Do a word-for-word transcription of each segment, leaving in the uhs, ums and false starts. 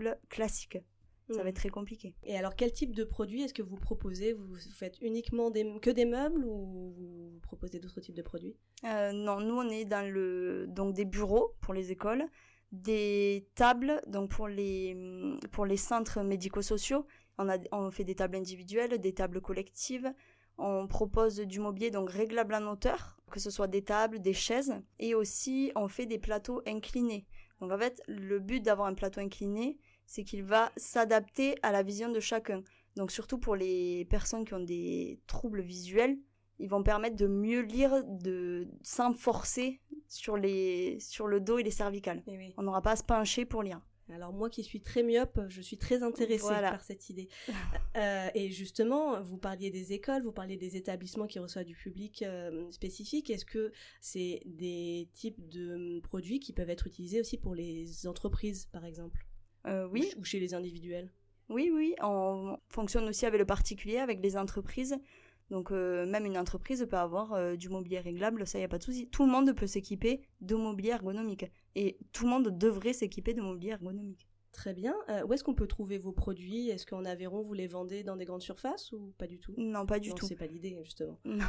individuel classique. Ça mmh. va être très compliqué. Et alors, quel type de produit est-ce que vous proposez ? Vous faites uniquement des, que des meubles ou vous proposez d'autres types de produits ? euh, Non, nous, on est dans le, donc des bureaux pour les écoles, des tables donc pour les, pour les centres médico-sociaux. On, a, on fait des tables individuelles, des tables collectives. On propose du mobilier donc réglable en hauteur, que ce soit des tables, des chaises. Et aussi, on fait des plateaux inclinés. Donc en fait, le but d'avoir un plateau incliné, c'est qu'il va s'adapter à la vision de chacun. Donc surtout pour les personnes qui ont des troubles visuels, ils vont permettre de mieux lire de, sans forcer sur, les, sur le dos et les cervicales. Et oui. On n'aura pas à se pencher pour lire. Alors moi qui suis très myope, je suis très intéressée voilà. par cette idée. euh, et justement, vous parliez des écoles, vous parliez des établissements qui reçoivent du public euh, spécifique. Est-ce que c'est des types de produits qui peuvent être utilisés aussi pour les entreprises, par exemple ? euh, Oui. Ou chez les individuels ? Oui, oui. On fonctionne aussi avec le particulier, avec les entreprises. Donc euh, même une entreprise peut avoir euh, du mobilier réglable, ça y a pas de souci. Tout le monde peut s'équiper de mobilier ergonomique et tout le monde devrait s'équiper de mobilier ergonomique. Très bien. Euh, où est-ce qu'on peut trouver vos produits ? Est-ce qu'en Aveyron vous les vendez dans des grandes surfaces ou pas du tout ? Non, pas du non, tout. C'est pas l'idée justement. Non.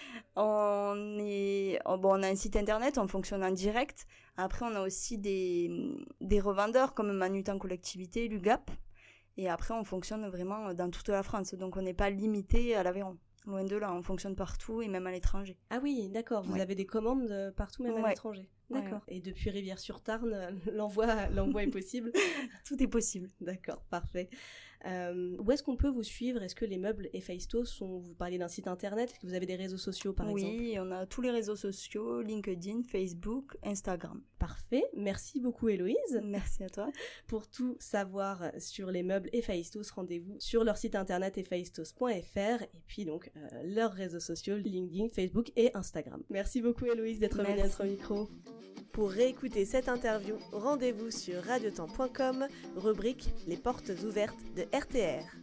On est oh, bon, on a un site internet, on fonctionne en direct. Après on a aussi des des revendeurs comme Manut en collectivité, l'U G A P. Et après on fonctionne vraiment dans toute la France, donc on n'est pas limité à l'Aveyron. Loin de là, on fonctionne partout et même à l'étranger. Ah oui, d'accord, vous ouais. avez des commandes partout, même ouais. à l'étranger. D'accord. Ouais. Et depuis Rivière-sur-Tarn, l'envoi, l'envoi est possible ? Tout est possible. D'accord, parfait. Euh, où est-ce qu'on peut vous suivre ? Est-ce que les meubles Héphaïstos sont... Vous parliez d'un site internet, est-ce que vous avez des réseaux sociaux par oui, exemple ? Oui, on a tous les réseaux sociaux, LinkedIn, Facebook, Instagram. Parfait, merci beaucoup Héloïse. Merci à toi. Pour tout savoir sur les meubles Héphaïstos, rendez-vous sur leur site internet héphaïstos point f r et puis donc euh, leurs réseaux sociaux, LinkedIn, Facebook et Instagram. Merci beaucoup Héloïse d'être venue à notre micro. Pour réécouter cette interview, rendez-vous sur radiotemps point com, rubrique Les portes ouvertes de R T R.